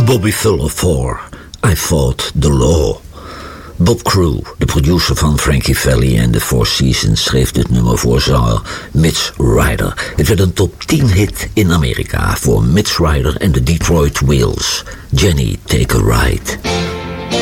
Bobby Fuller 4, I Fought the Law. Bob Crew, de producer van Frankie Valli en The Four Seasons, schreef dit nummer voor zanger Mitch Ryder. Het werd een top 10 hit in Amerika voor Mitch Ryder en de Detroit Wheels. Jenny, Take a Ride.